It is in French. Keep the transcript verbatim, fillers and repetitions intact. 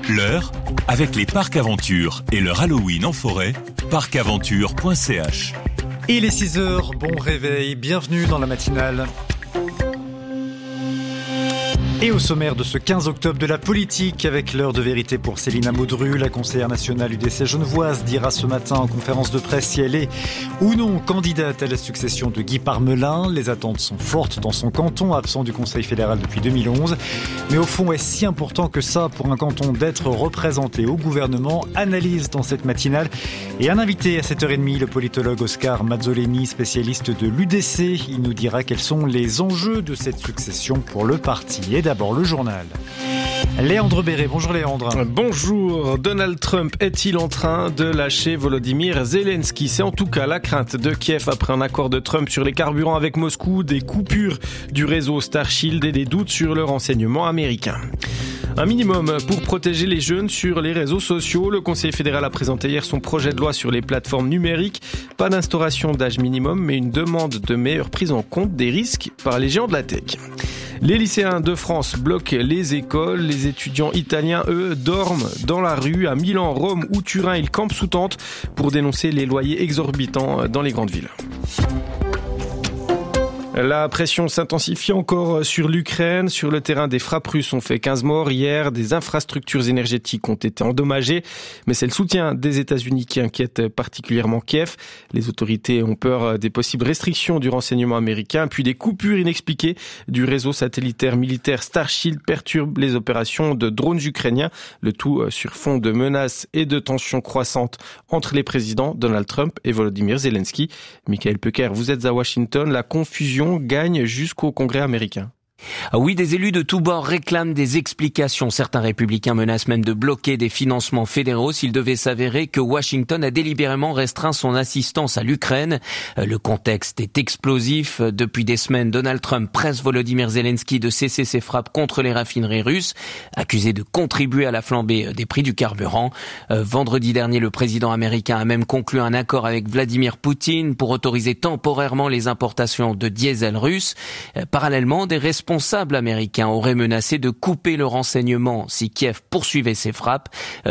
L'heure, avec les parcs Aventure et leur Halloween en forêt, parc aventure point c h. Il est six heures, bon réveil, bienvenue dans la matinale. Et au sommaire de ce quinze octobre de la politique, avec l'heure de vérité pour Céline Maudru, la conseillère nationale U D C genevoise dira ce matin en conférence de presse si elle est ou non candidate à la succession de Guy Parmelin. Les attentes sont fortes dans son canton, absent du Conseil fédéral depuis deux mille onze. Mais au fond, est-ce si important que ça pour un canton d'être représenté au gouvernement? Analyse dans cette matinale. Et un invité à sept heures trente, le politologue Oscar Mazzoleni, spécialiste de l'U D C. Il nous dira quels sont les enjeux de cette succession pour le parti. Et d'abord le journal. Léandre Béret, bonjour Léandre. Bonjour, Donald Trump est-il en train de lâcher Volodymyr Zelensky? C'est en tout cas la crainte de Kiev après un accord de Trump sur les carburants avec Moscou, des coupures du réseau Starshield et des doutes sur le renseignement américain. Un minimum pour protéger les jeunes sur les réseaux sociaux. Le Conseil fédéral a présenté hier son projet de loi sur les plateformes numériques. Pas d'instauration d'âge minimum, mais une demande de meilleure prise en compte des risques par les géants de la tech. Les lycéens de France bloquent les écoles. Les étudiants italiens, eux, dorment dans la rue. À Milan, Rome ou Turin, ils campent sous tente pour dénoncer les loyers exorbitants dans les grandes villes. La pression s'intensifie encore sur l'Ukraine. Sur le terrain, des frappes russes ont fait quinze morts hier. Des infrastructures énergétiques ont été endommagées. Mais c'est le soutien des États-Unis qui inquiète particulièrement Kiev. Les autorités ont peur des possibles restrictions du renseignement américain. Puis des coupures inexpliquées du réseau satellitaire militaire Starshield perturbent les opérations de drones ukrainiens. Le tout sur fond de menaces et de tensions croissantes entre les présidents Donald Trump et Volodymyr Zelensky. Michael Pecker, vous êtes à Washington. La confusion gagne jusqu'au Congrès américain. Oui, des élus de tous bords réclament des explications. Certains républicains menacent même de bloquer des financements fédéraux s'il devait s'avérer que Washington a délibérément restreint son assistance à l'Ukraine. Le contexte est explosif. Depuis des semaines, Donald Trump presse Volodymyr Zelensky de cesser ses frappes contre les raffineries russes, accusé de contribuer à la flambée des prix du carburant. Vendredi dernier, le président américain a même conclu un accord avec Vladimir Poutine pour autoriser temporairement les importations de diesel russe. Parallèlement, des responsables responsables américains auraient menacé de couper le renseignement si Kiev poursuivait ses frappes.